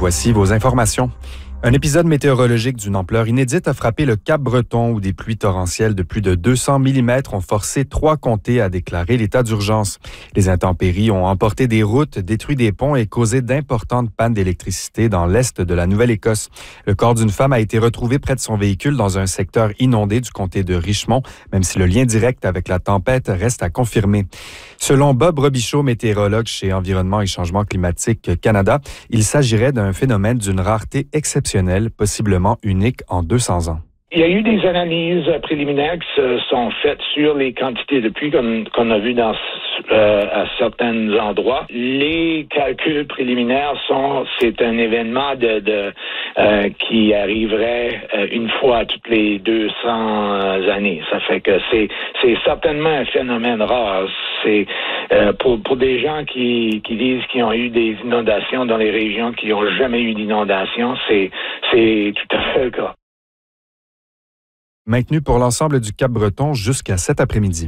voici vos informations. Un épisode météorologique d'une ampleur inédite a frappé le Cap-Breton où des pluies torrentielles de plus de 200 mm ont forcé 3 comtés à déclarer l'état d'urgence. Les intempéries ont emporté des routes, détruit des ponts et causé d'importantes pannes d'électricité dans l'est de la Nouvelle-Écosse. Le corps d'une femme a été retrouvé près de son véhicule dans un secteur inondé du comté de Richmond, même si le lien direct avec la tempête reste à confirmer. Selon Bob Robichaud, météorologue chez Environnement et Changement climatique Canada, il s'agirait d'un phénomène d'une rareté exceptionnelle, possiblement unique en 200 ans. Il y a eu des analyses préliminaires qui se sont faites sur les quantités de pluie qu'on a vues à certains endroits. Les calculs préliminaires c'est un événement qui arriverait une fois à toutes les 200 années. Ça fait que c'est certainement un phénomène rare. C'est pour des gens qui disent qu'ils ont eu des inondations dans les régions qui n'ont jamais eu d'inondation, c'est tout à fait le cas. Maintenu pour l'ensemble du Cap-Breton jusqu'à cet après-midi.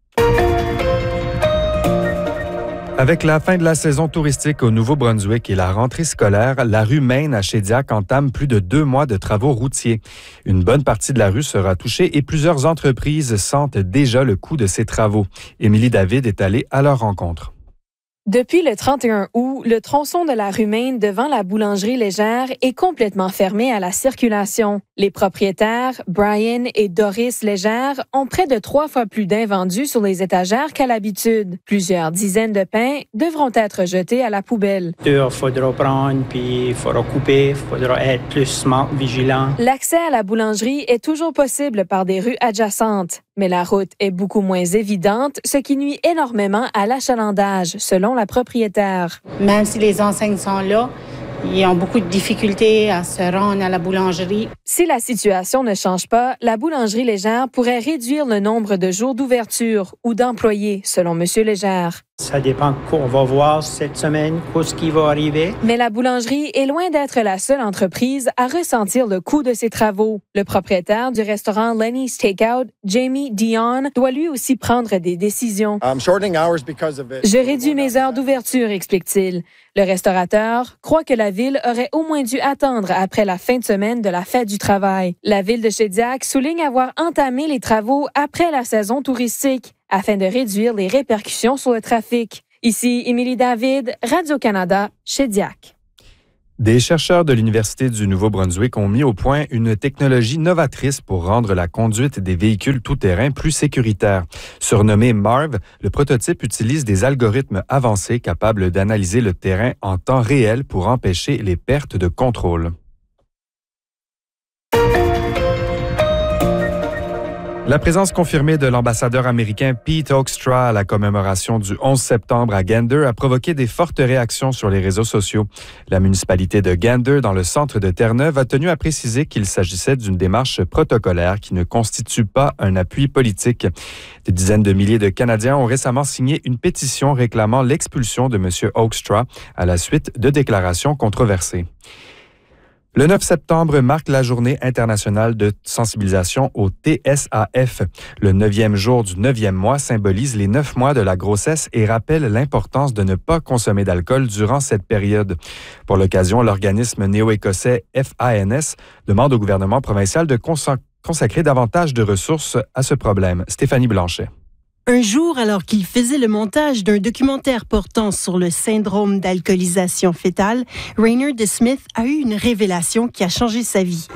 Avec la fin de la saison touristique au Nouveau-Brunswick et la rentrée scolaire, la rue Main à Shediac entame plus de 2 mois de travaux routiers. Une bonne partie de la rue sera touchée et plusieurs entreprises sentent déjà le coût de ces travaux. Émilie David est allée à leur rencontre. Depuis le 31 août, le tronçon de la rue Main devant la boulangerie légère est complètement fermé à la circulation. Les propriétaires, Brian et Doris Légère, ont près de 3 fois plus d'invendus sur les étagères qu'à l'habitude. Plusieurs dizaines de pains devront être jetés à la poubelle. Il faudra prendre, puis il faudra couper, il faudra être plus vigilant. L'accès à la boulangerie est toujours possible par des rues adjacentes, mais la route est beaucoup moins évidente, ce qui nuit énormément à l'achalandage, selon la propriétaire. Même si les enseignes sont là, ils ont beaucoup de difficultés à se rendre à la boulangerie. Si la situation ne change pas, la boulangerie légère pourrait réduire le nombre de jours d'ouverture ou d'employés, selon M. Légère. Ça dépend de quoi on va voir cette semaine, ce qui va arriver. Mais la boulangerie est loin d'être la seule entreprise à ressentir le coût de ses travaux. Le propriétaire du restaurant Lenny's Takeout, Jamie Dion, doit lui aussi prendre des décisions. Je réduis mes heures d'ouverture, explique-t-il. Le restaurateur croit que la ville aurait au moins dû attendre après la fin de semaine de la fête du travail. La ville de Shediac souligne avoir entamé les travaux après la saison touristique, afin de réduire les répercussions sur le trafic. Ici, Émilie David, Radio-Canada, Shediac. Des chercheurs de l'Université du Nouveau-Brunswick ont mis au point une technologie novatrice pour rendre la conduite des véhicules tout-terrain plus sécuritaire. Surnommé MARV, le prototype utilise des algorithmes avancés capables d'analyser le terrain en temps réel pour empêcher les pertes de contrôle. La présence confirmée de l'ambassadeur américain Pete Hoekstra à la commémoration du 11 septembre à Gander a provoqué des fortes réactions sur les réseaux sociaux. La municipalité de Gander, dans le centre de Terre-Neuve, a tenu à préciser qu'il s'agissait d'une démarche protocolaire qui ne constitue pas un appui politique. Des dizaines de milliers de Canadiens ont récemment signé une pétition réclamant l'expulsion de M. Hoekstra à la suite de déclarations controversées. Le 9 septembre marque la journée internationale de sensibilisation au TSAF. Le 9e jour du 9e mois symbolise les 9 mois de la grossesse et rappelle l'importance de ne pas consommer d'alcool durant cette période. Pour l'occasion, l'organisme néo-écossais FANS demande au gouvernement provincial de consacrer davantage de ressources à ce problème. Stéphanie Blanchet. Un jour, alors qu'il faisait le montage d'un documentaire portant sur le syndrome d'alcoolisation fœtale, Rainer De Smith a eu une révélation qui a changé sa vie.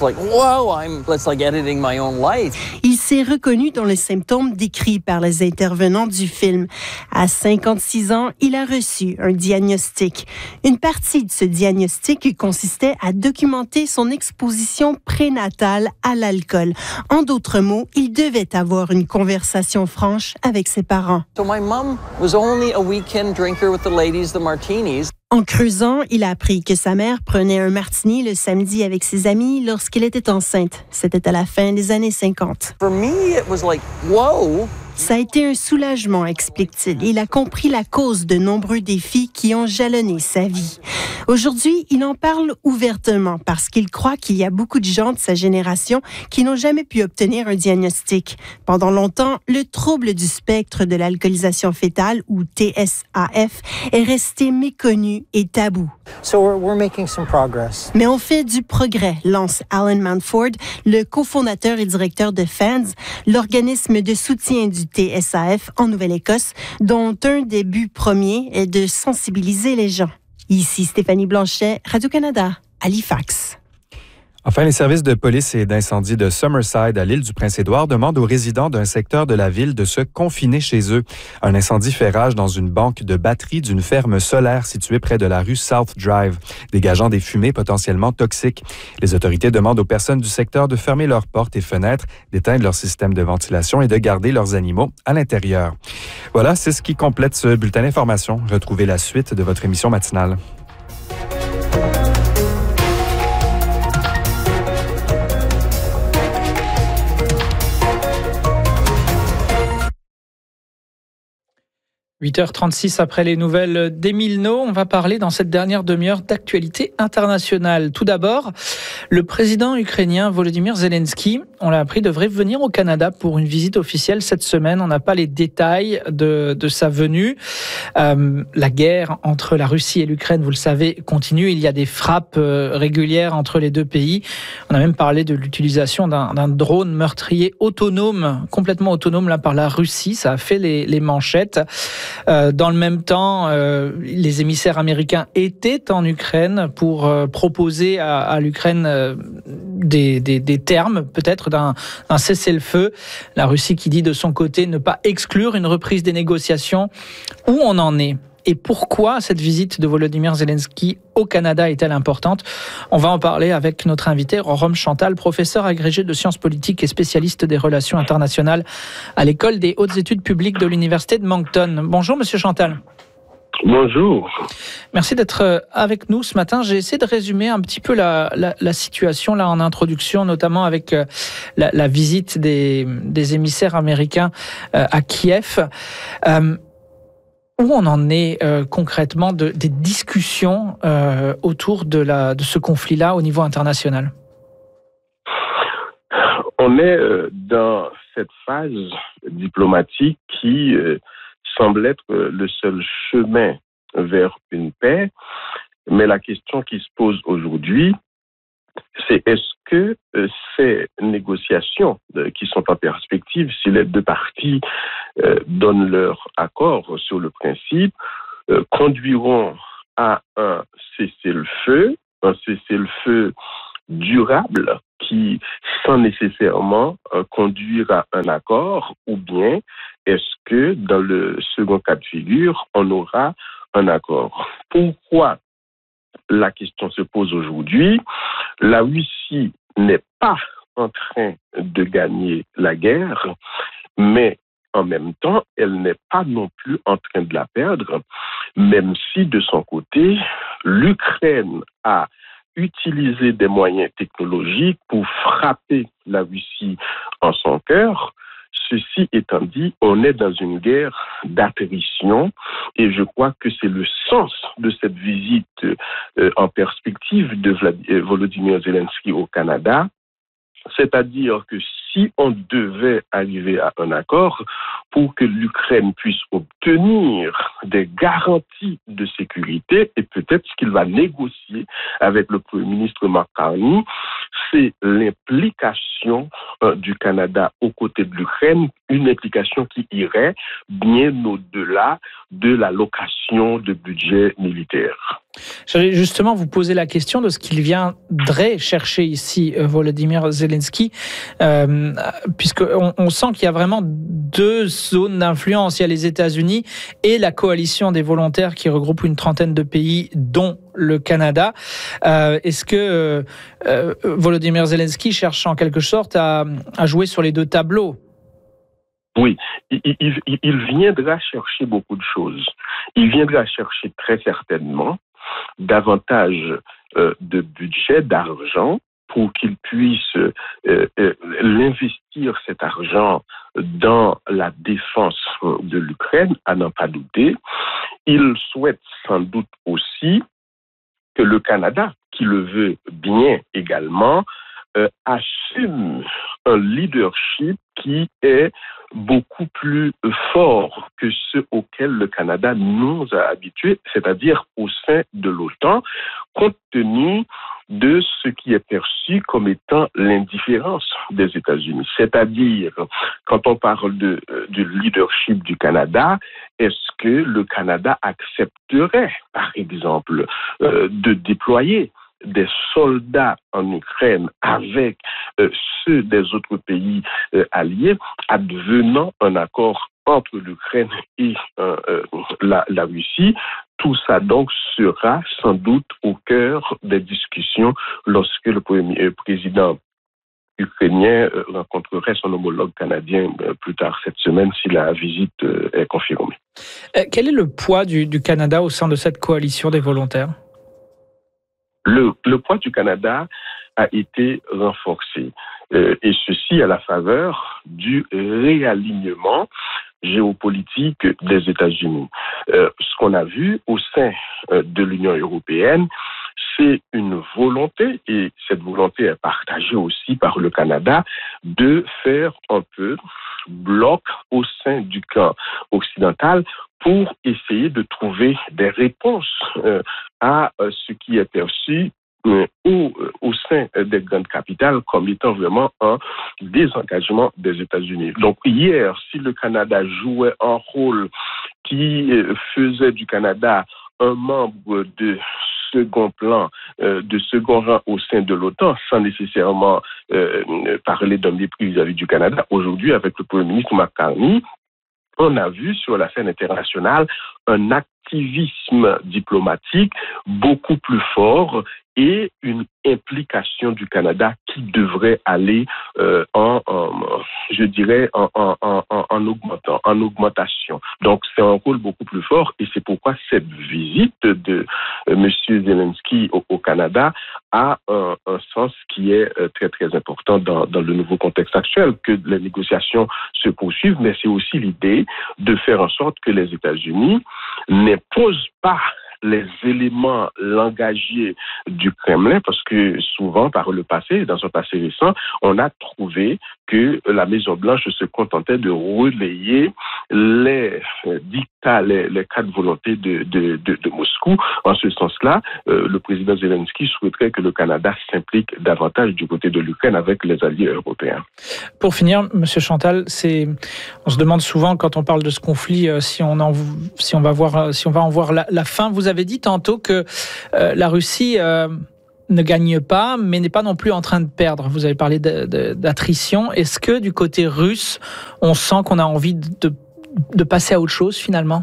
Il s'est reconnu dans les symptômes décrits par les intervenants du film. À 56 ans, il a reçu un diagnostic. Une partie de ce diagnostic consistait à documenter son exposition prénatale à l'alcool. En d'autres mots, il devait avoir une conversation franche avec ses parents. En creusant, il a appris que sa mère prenait un martini le samedi avec ses amis lorsqu'elle était enceinte. C'était à la fin des années 50. Ça a été un soulagement, explique-t-il. Il a compris la cause de nombreux défis qui ont jalonné sa vie. Aujourd'hui, il en parle ouvertement parce qu'il croit qu'il y a beaucoup de gens de sa génération qui n'ont jamais pu obtenir un diagnostic. Pendant longtemps, le trouble du spectre de l'alcoolisation fétale, ou TSAF, est resté méconnu et tabou. Mais on fait du progrès, lance Alan Manford, le cofondateur et directeur de FANS, l'organisme de soutien du TSAF en Nouvelle-Écosse, dont un des buts premiers est de sensibiliser les gens. Ici Stéphanie Blanchet, Radio-Canada, Halifax. Enfin, les services de police et d'incendie de Summerside à l'île du Prince-Édouard demandent aux résidents d'un secteur de la ville de se confiner chez eux. Un incendie fait rage dans une banque de batteries d'une ferme solaire située près de la rue South Drive, dégageant des fumées potentiellement toxiques. Les autorités demandent aux personnes du secteur de fermer leurs portes et fenêtres, d'éteindre leur système de ventilation et de garder leurs animaux à l'intérieur. Voilà, c'est ce qui complète ce bulletin d'information. Retrouvez la suite de votre émission matinale. 8h36 après les nouvelles d'Émile No, on va parler dans cette dernière demi-heure d'actualité internationale. Tout d'abord, le président ukrainien Volodymyr Zelensky, on l'a appris, devrait venir au Canada pour une visite officielle cette semaine. On n'a pas les détails de sa venue. La guerre entre la Russie et l'Ukraine, vous le savez, continue. Il y a des frappes régulières entre les deux pays. On a même parlé de l'utilisation d'un drone meurtrier autonome, complètement autonome là par la Russie. Ça a fait les manchettes. Dans le même temps, les émissaires américains étaient en Ukraine pour proposer à l'Ukraine des termes, peut-être d'un cessez-le-feu. La Russie qui dit de son côté ne pas exclure une reprise des négociations. Où on en est ? Et pourquoi cette visite de Volodymyr Zelensky au Canada est-elle importante ? On va en parler avec notre invité, Rome Chantal, professeur agrégé de sciences politiques et spécialiste des relations internationales à l'École des hautes études publiques de l'Université de Moncton. Bonjour, monsieur Chantal. Bonjour. Merci d'être avec nous ce matin. J'ai essayé de résumer un petit peu la situation là en introduction, notamment avec la visite des émissaires américains à Kiev. Où on en est concrètement des discussions autour de ce conflit-là au niveau international ? On est dans cette phase diplomatique qui semble être le seul chemin vers une paix. Mais la question qui se pose aujourd'hui, c'est est-ce que ces négociations qui sont en perspective, si les deux parties donnent leur accord sur le principe, conduiront à un cessez-le-feu durable qui, sans nécessairement conduire à un accord, ou bien est-ce que dans le second cas de figure, on aura un accord ? Pourquoi la question se pose aujourd'hui? La Russie n'est pas en train de gagner la guerre, mais en même temps, elle n'est pas non plus en train de la perdre, même si de son côté, l'Ukraine a utilisé des moyens technologiques pour frapper la Russie en son cœur. Ceci étant dit, on est dans une guerre d'attrition et je crois que c'est le sens de cette visite en perspective de Volodymyr Zelensky au Canada. C'est-à-dire que si on devait arriver à un accord pour que l'Ukraine puisse obtenir des garanties de sécurité, et peut-être ce qu'il va négocier avec le Premier ministre Mark Carney, c'est l'implication du Canada aux côtés de l'Ukraine, une implication qui irait bien au-delà de l'allocation de budget militaire. J'allais justement vous poser la question de ce qu'il viendrait chercher ici, Volodymyr Zelensky, puisqu'on sent qu'il y a vraiment deux zones d'influence. Il y a les États-Unis et la coalition des volontaires qui regroupe une trentaine de pays, dont le Canada. Est-ce que Volodymyr Zelensky cherche en quelque sorte à jouer sur les deux tableaux ? Oui, il viendra chercher beaucoup de choses. Il viendra chercher très certainement davantage de budget, d'argent pour qu'il puisse l'investir cet argent dans la défense de l'Ukraine, à n'en pas douter. Il souhaite sans doute aussi que le Canada, qui le veut bien également, assume un leadership qui est beaucoup plus fort que ceux auxquels le Canada nous a habitués, c'est-à-dire au sein de l'OTAN, compte tenu de ce qui est perçu comme étant l'indifférence des États-Unis. C'est-à-dire, quand on parle du leadership du Canada, est-ce que le Canada accepterait, par exemple, de déployer des soldats en Ukraine avec ceux des autres pays alliés, advenant un accord entre l'Ukraine et la Russie? Tout ça donc sera sans doute au cœur des discussions lorsque le président ukrainien rencontrerait son homologue canadien plus tard cette semaine si la visite est confirmée. Quel est le poids du Canada au sein de cette coalition des volontaires? Le poids du Canada a été renforcé, et ceci à la faveur du réalignement géopolitique des États-Unis. Ce qu'on a vu au sein de l'Union européenne, c'est une volonté, et cette volonté est partagée aussi par le Canada, de faire un peu bloc au sein du camp occidental pour essayer de trouver des réponses à ce qui est perçu au sein des grandes capitales comme étant vraiment un désengagement des États-Unis. Donc hier, si le Canada jouait un rôle qui faisait du Canada un membre de second plan, de second rang au sein de l'OTAN, sans nécessairement parler d'un mépris vis-à-vis du Canada, aujourd'hui, avec le Premier ministre McCartney, on a vu sur la scène internationale un activisme diplomatique beaucoup plus fort et une implication du Canada qui devrait aller en augmentation. Donc c'est un rôle beaucoup plus fort, et c'est pourquoi cette visite de M. Zelensky au Canada a un sens qui est très très important dans le nouveau contexte actuel, que les négociations se poursuivent, mais c'est aussi l'idée de faire en sorte que les États-Unis n'imposent pas les éléments langagiers du Kremlin, parce que souvent, par le passé, dans un passé récent, on a trouvé que la Maison-Blanche se contentait de relayer les dictats, les cas de volonté de Moscou. En ce sens-là, le président Zelensky souhaiterait que le Canada s'implique davantage du côté de l'Ukraine avec les alliés européens. Pour finir, Monsieur Chantal, on se demande souvent quand on parle de ce conflit si on va en voir la fin. Vous avez dit tantôt que la Russie ne gagne pas, mais n'est pas non plus en train de perdre. Vous avez parlé d'attrition. Est-ce que du côté russe, on sent qu'on a envie de passer à autre chose finalement?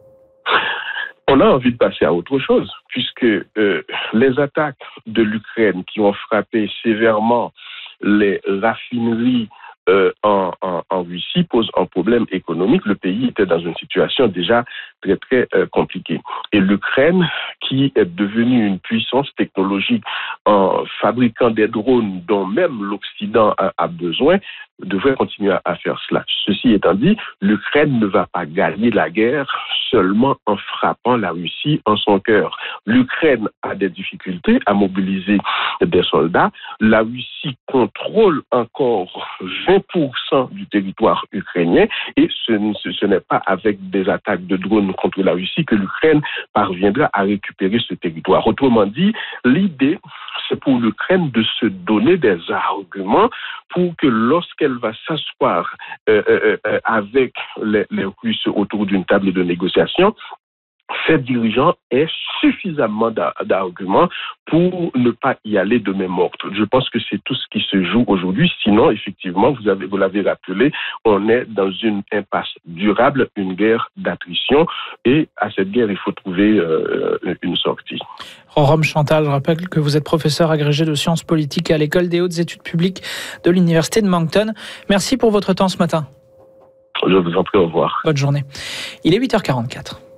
On a envie de passer à autre chose, puisque les attaques de l'Ukraine qui ont frappé sévèrement les raffineries en Russie pose un problème économique. Le pays était dans une situation déjà très très compliquée. Et l'Ukraine, qui est devenue une puissance technologique en fabriquant des drones dont même l'Occident a besoin, devrait continuer à faire cela. Ceci étant dit, l'Ukraine ne va pas gagner la guerre seulement en frappant la Russie en son cœur. L'Ukraine a des difficultés à mobiliser des soldats. La Russie contrôle encore 20% du territoire ukrainien, et ce n'est pas avec des attaques de drones contre la Russie que l'Ukraine parviendra à récupérer ce territoire. Autrement dit, l'idée, c'est pour l'Ukraine de se donner des arguments pour que lorsqu'elle va s'asseoir avec les Russes autour d'une table de négociation, ces dirigeants aient suffisamment d'arguments pour ne pas y aller de main morte. Je pense que c'est tout ce qui se joue aujourd'hui. Sinon, effectivement, vous l'avez rappelé, on est dans une impasse durable, une guerre d'attrition, et à cette guerre, il faut trouver une sortie. Rome Chantal, je rappelle que vous êtes professeur agrégé de sciences politiques à l'École des hautes études publiques de l'Université de Moncton. Merci pour votre temps ce matin. Je vous en prie, au revoir. Bonne journée. Il est 8h44.